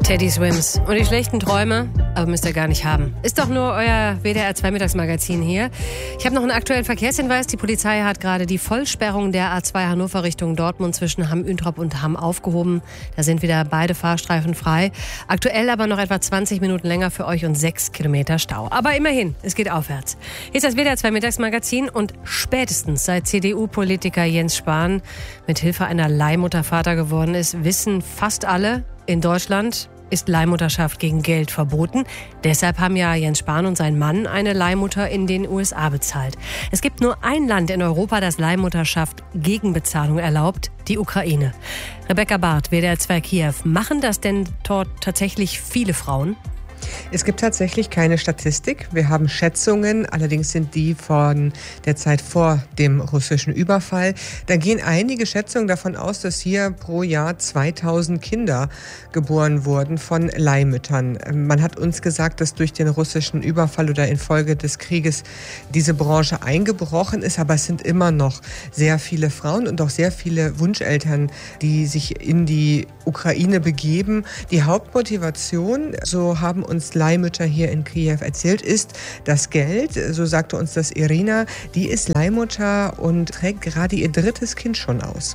Teddy Swims. Und die schlechten Träume, aber müsst ihr gar nicht haben. Ist doch nur euer WDR 2 Mittagsmagazin hier. Ich habe noch einen aktuellen Verkehrshinweis. Die Polizei hat gerade die Vollsperrung der A2 Hannover Richtung Dortmund zwischen Hamm-Üntrop und Hamm aufgehoben. Da sind wieder beide Fahrstreifen frei. Aktuell aber noch etwa 20 Minuten länger für euch und 6 Kilometer Stau. Aber immerhin, es geht aufwärts. Hier ist das WDR 2 Mittagsmagazin und spätestens seit CDU-Politiker Jens Spahn mit Hilfe einer Leihmutter Vater geworden ist, wissen fast alle, in Deutschland ist Leihmutterschaft gegen Geld verboten. Deshalb haben ja Jens Spahn und sein Mann eine Leihmutter in den USA bezahlt. Es gibt nur ein Land in Europa, das Leihmutterschaft gegen Bezahlung erlaubt, die Ukraine. Rebecca Barth, WDR 2 Kiew. Machen das denn dort tatsächlich viele Frauen? Es gibt tatsächlich keine Statistik. Wir haben Schätzungen, allerdings sind die von der Zeit vor dem russischen Überfall. Da gehen einige Schätzungen davon aus, dass hier pro Jahr 2000 Kinder geboren wurden von Leihmüttern. Man hat uns gesagt, dass durch den russischen Überfall oder infolge des Krieges diese Branche eingebrochen ist, aber es sind immer noch sehr viele Frauen und auch sehr viele Wunscheltern, die sich in die Ukraine begeben. Die Hauptmotivation, so haben uns Leihmütter hier in Kiew erzählt, ist das Geld. So sagte uns das Irina. Die ist Leihmutter und trägt gerade ihr 3. Kind schon aus.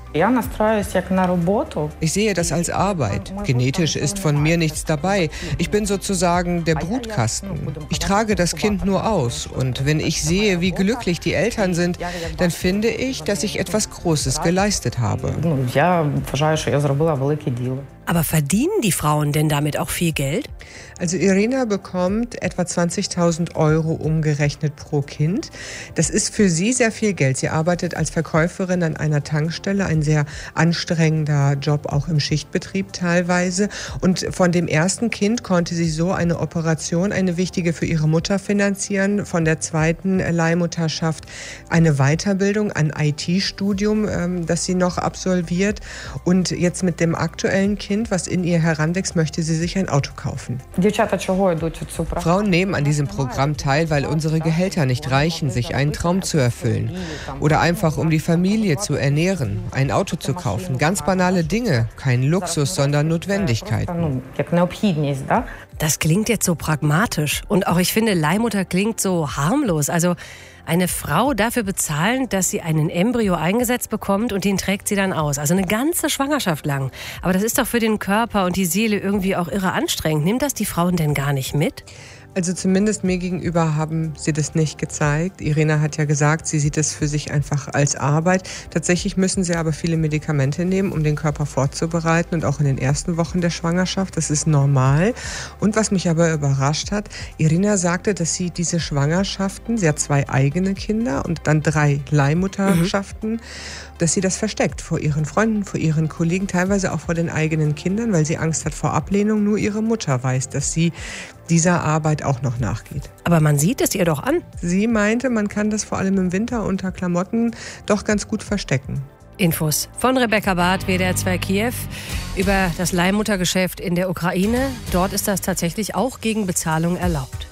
Ich sehe das als Arbeit. Genetisch ist von mir nichts dabei. Ich bin sozusagen der Brutkasten. Ich trage das Kind nur aus. Und wenn ich sehe, wie glücklich die Eltern sind, dann finde ich, dass ich etwas Großes geleistet habe. Aber verdienen die Frauen denn damit auch viel Geld? Also Irina bekommt etwa 20.000 € umgerechnet pro Kind. Das ist für sie sehr viel Geld. Sie arbeitet als Verkäuferin an einer Tankstelle, ein sehr anstrengender Job, auch im Schichtbetrieb teilweise. Und von dem ersten Kind konnte sie so eine Operation, eine wichtige für ihre Mutter finanzieren. Von der zweiten Leihmutterschaft eine Weiterbildung, ein IT-Studium, das sie noch absolviert. Und jetzt mit dem aktuellen Kind, was in ihr heranwächst, möchte sie sich ein Auto kaufen. Frauen nehmen an diesem Programm teil, weil unsere Gehälter nicht reichen, sich einen Traum zu erfüllen. Oder einfach, um die Familie zu ernähren, ein Auto zu kaufen. Ganz banale Dinge, kein Luxus, sondern Notwendigkeiten. Das klingt jetzt so pragmatisch. Und auch ich finde, Leihmutter klingt so harmlos. Also eine Frau dafür bezahlen, dass sie einen Embryo eingesetzt bekommt und den trägt sie dann aus. Also eine ganze Schwangerschaft lang. Aber das ist doch für den Körper und die Seele irgendwie auch irre anstrengend. Nimmt das die Frauen denn gar nicht mit? Also zumindest mir gegenüber haben sie das nicht gezeigt. Irina hat ja gesagt, sie sieht es für sich einfach als Arbeit. Tatsächlich müssen sie aber viele Medikamente nehmen, um den Körper vorzubereiten und auch in den ersten Wochen der Schwangerschaft. Das ist normal. Und was mich aber überrascht hat, Irina sagte, dass sie diese Schwangerschaften, sie hat 2 eigene Kinder und dann 3 Leihmutterschaften, dass sie das versteckt vor ihren Freunden, vor ihren Kollegen, teilweise auch vor den eigenen Kindern, weil sie Angst hat vor Ablehnung. Nur ihre Mutter weiß, dass sie dieser Arbeit auch noch nachgeht. Aber man sieht es ihr doch an. Sie meinte, man kann das vor allem im Winter unter Klamotten doch ganz gut verstecken. Infos von Rebecca Barth, WDR 2 Kiew, über das Leihmuttergeschäft in der Ukraine. Dort ist das tatsächlich auch gegen Bezahlung erlaubt.